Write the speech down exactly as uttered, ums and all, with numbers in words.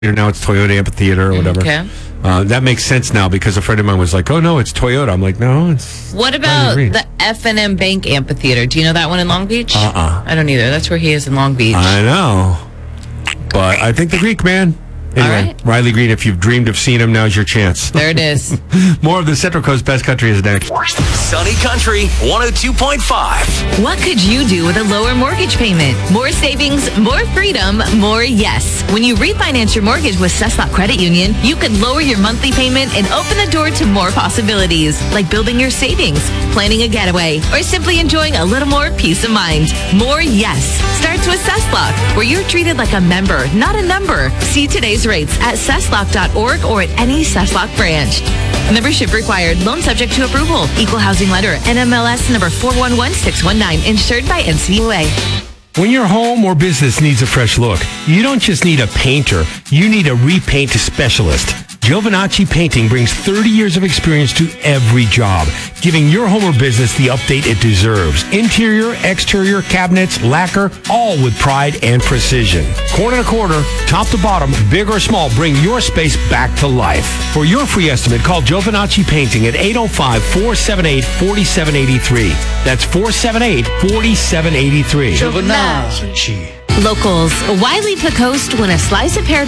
Now it's Toyota Amphitheater or whatever. Okay. Uh, that makes sense now because a friend of mine was like, oh, no, it's Toyota. I'm like, no, it's... What about the F and M Bank Amphitheater? Do you know that one in Long Beach? Uh-uh. I don't either. That's where he is in Long Beach. I know. But I think the Greek, man. Anyway, All right. Riley Green, if you've dreamed of seeing him, now's your chance. There it is. More of the Central Coast Best Country is next. Sunny Country one oh two point five. What could you do with a lower mortgage payment? More savings, more freedom, more yes. When you refinance your mortgage with Cesslock Credit Union, you can lower your monthly payment and open the door to more possibilities, like building your savings, planning a getaway, or simply enjoying a little more peace of mind. More yes starts with Cesslock, where you're treated like a member, not a number. See today's rates at cesslock dot org or at any Cesslock branch. Membership required. Loan subject to approval. Equal housing lender. N M L S number four one one six one nine. Insured by N C U A. When your home or business needs a fresh look, you don't just need a painter. You need a repaint specialist. Giovinacci Painting brings thirty years of experience to every job, giving your home or business the update it deserves. Interior, exterior, cabinets, lacquer, all with pride and precision. Corner to corner, top to bottom, big or small, bring your space back to life. For your free estimate, call Giovinacci Painting at eight oh five, four seven eight, four seven eight three. That's four seven eight, four seven eight three. Locals. Wiley Picoast when a slice of hair